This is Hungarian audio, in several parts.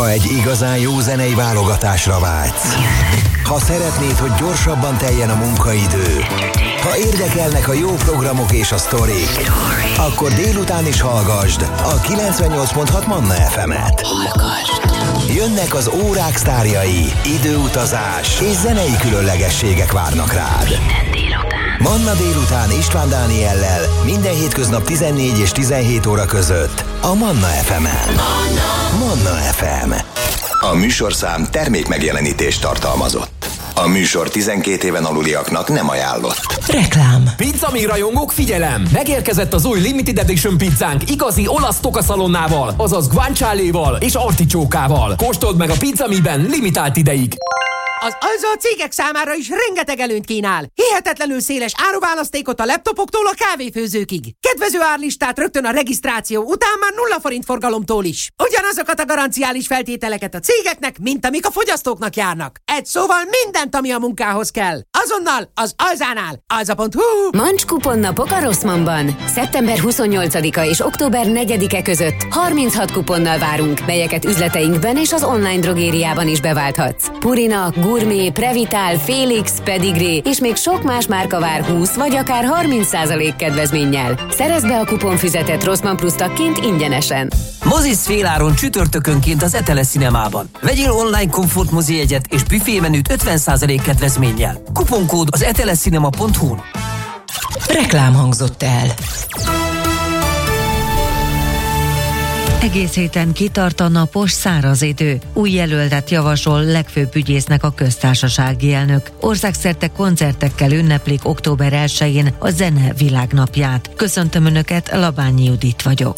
Ha egy igazán jó zenei válogatásra vágysz, ha szeretnéd, hogy gyorsabban teljen a munkaidő, ha érdekelnek a jó programok és a sztorik, akkor délután is hallgasd a 98.6 Manna FM-et. Jönnek az órák sztárjai, időutazás és zenei különlegességek várnak rád. Manna délután István Dániellel minden hétköznap 14 és 17 óra között a Manna FM-en. Manna FM. A műsorszám termékmegjelenítést tartalmazott. A műsor 12 éven aluliaknak nem ajánlott. Reklám. Pizzamia rajongók, figyelem! Megérkezett az új Limited Edition pizzánk igazi olasz tokaszalonnával, azaz guanciale-val és articsókával. Kóstold meg a Pizzamiben limitált ideig. Az Alza a cégek számára is rengeteg előnyt kínál. Hihetetlenül széles áruválasztékot a laptopoktól a kávéfőzőkig. Kedvező árlistát rögtön a regisztráció után már 0 forint forgalomtól is. Ugyanazokat a garanciális feltételeket a cégeknek, mint amik a fogyasztóknak járnak. Egy szóval mindent, ami a munkához kell. Azonnal az Alzánál. Alza.hu. Mancs kuponnapok a Rossmannban. Szeptember 28-a és október 4-e között 36 kuponnal várunk, melyeket üzleteinkben és az online drogériában is beválthatsz. Purina, Gourmet, Previtál, Félix, Pedigree és még sok más márka vár 20 vagy akár 30% kedvezménnyel. Szerezd be a kuponfüzetet Rossmann Plus tagként ingyenesen. Mozisz féláron csütörtökönként az Etele Cinemában. Vegyél online komfort mozi jegyet és büfémenüt 50% kedvezménnyel. Kuponkód az etelecinema.hu-n. Reklám hangzott el. Egész héten kitart a napos, száraz idő. Új jelöltet javasol legfőbb ügyésznek a köztársasági elnök. Országszerte koncertekkel ünneplik október 1-én a Zene Világnapját. Köszöntöm Önöket, Labányi Judit vagyok.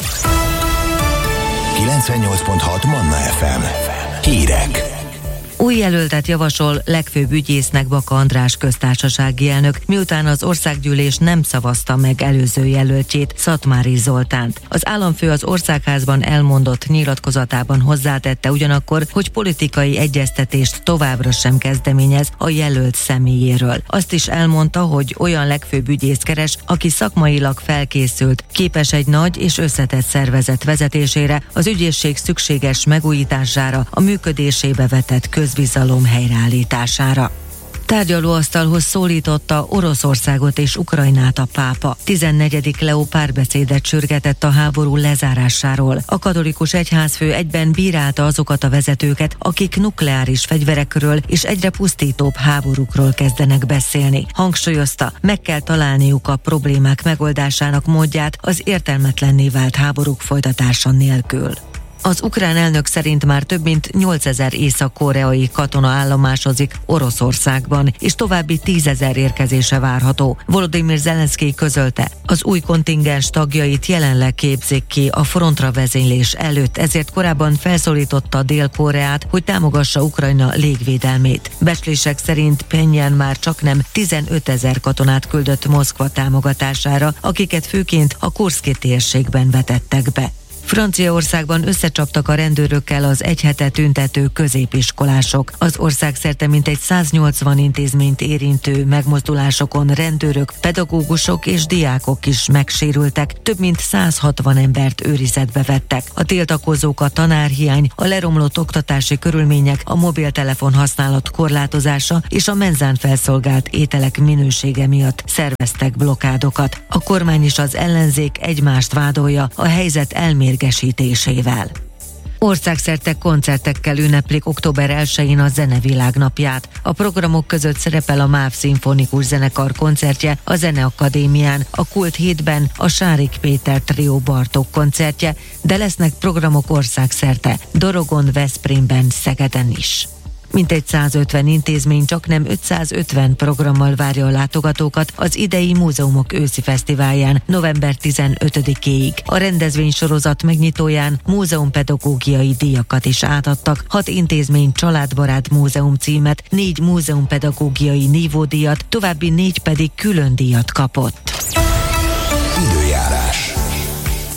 98.6 Manna FM. Hírek. Új jelöltet javasol legfőbb ügyésznek Baka András köztársasági elnök, miután az országgyűlés nem szavazta meg előző jelöltjét, Szatmári Zoltánt. Az államfő az Országházban elmondott nyilatkozatában hozzátette ugyanakkor, hogy politikai egyeztetést továbbra sem kezdeményez a jelölt személyéről. Azt is elmondta, hogy olyan legfőbb ügyész keres, aki szakmailag felkészült, képes egy nagy és összetett szervezet vezetésére, az ügyészség szükséges megújítására, a működésébe vetett közbizalom helyreállítására. Tárgyalóasztalhoz szólította Oroszországot és Ukrajnát a pápa. 14. Leó párbeszédet sürgetett a háború lezárásáról. A katolikus egyházfő egyben bírálta azokat a vezetőket, akik nukleáris fegyverekről és egyre pusztítóbb háborúkról kezdenek beszélni. Hangsúlyozta, meg kell találniuk a problémák megoldásának módját az értelmetlenné vált háborúk folytatása nélkül. Az ukrán elnök szerint már több mint 8000 észak-koreai katona állomásozik Oroszországban, és további 10 000 érkezése várható. Volodymyr Zelenszkij közölte, az új kontingens tagjait jelenleg képzik ki a frontra vezénylés előtt, ezért korábban felszólította Dél-Koreát, hogy támogassa Ukrajna légvédelmét. Becslések szerint Pjenján már csaknem 15 000 katonát küldött Moszkva támogatására, akiket főként a Kurszki térségben vetettek be. Franciaországban összecsaptak a rendőrökkel az egy hete tüntető középiskolások. Az országszerte mintegy 180 intézményt érintő megmozdulásokon rendőrök, pedagógusok és diákok is megsérültek, több mint 160 embert őrizetbe vettek. A tiltakozók a tanárhiány, a leromlott oktatási körülmények, a mobiltelefon használat korlátozása és a menzán felszolgált ételek minősége miatt szerveztek blokkádokat. A kormány és az ellenzék egymást vádolja a helyzet elmérgesítésével. Országszerte koncertekkel ünneplik október 1-én a Zene Világnapját. A programok között szerepel a MÁV Szimfonikus Zenekar koncertje a Zeneakadémián, a Kult hétben a Sárik Péter Trió Bartók koncertje, de lesznek programok országszerte, Dorogon, Veszprémben, Szegeden is. Mintegy 150 intézmény csaknem 550 programmal várja a látogatókat az idei Múzeumok őszi fesztiválján november 15-éig. A rendezvénysorozat megnyitóján múzeumpedagógiai díjakat is átadtak, 6 intézmény családbarát múzeum címet, 4 múzeumpedagógiai nívódíjat, további 4 pedig külön díjat kapott. Időjárás.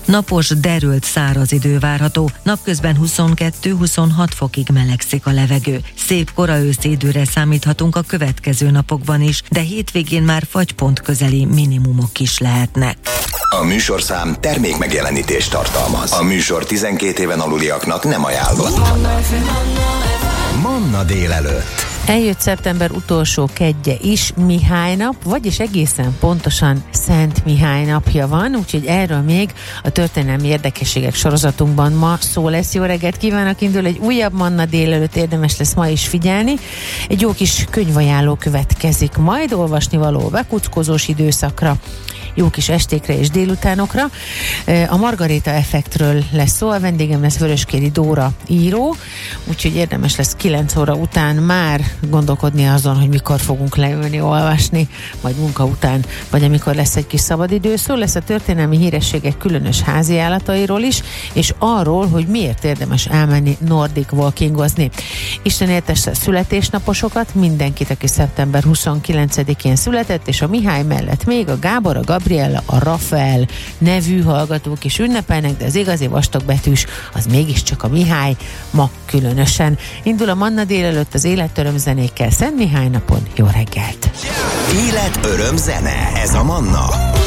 Napos, derült, száraz idő várható. Napközben 22-26 fokig melegszik a levegő. Szép kora őszi időre számíthatunk a következő napokban is, de hétvégén már fagypont közeli minimumok is lehetnek. A műsorszám termék megjelenítést tartalmaz. A műsor 12 éven aluliaknak nem ajánlott. Manna délelőtt. Eljött szeptember utolsó kedje is, Mihály nap, vagyis egészen pontosan Szent Mihály napja van, úgyhogy erről még a történelmi érdekességek sorozatunkban ma szó lesz. Jó reggelt kívánok, indul egy újabb Manna délelőtt, érdemes lesz ma is figyelni. Egy jó kis könyvajánló következik majd, olvasnivaló bekuckozós időszakra, jó kis estékre és délutánokra. A Margaréta effektről lesz szó, a vendégem lesz Vöröskéri Dóra író, úgyhogy érdemes lesz 9 óra után már gondolkodni azon, hogy mikor fogunk leülni, olvasni, majd munka után, vagy amikor lesz egy kis szabadidő. Szó lesz a történelmi hírességek különös házi állatairól is, és arról, hogy miért érdemes elmenni Nordic walkingozni. Isten éltesse születésnaposokat, mindenkit, aki szeptember 29-én született, és a Mihály mellett még a Gábor, a Gabriella, a Rafael nevű hallgatók is ünnepelnek, de az igazi vastagbetűs az mégiscsak a Mihály, ma különösen. Indul a Manna délelőtt az életöröm zenékkel Szent Mihály napon. Jó reggelt! Élet, öröm, zene. Ez a Manna.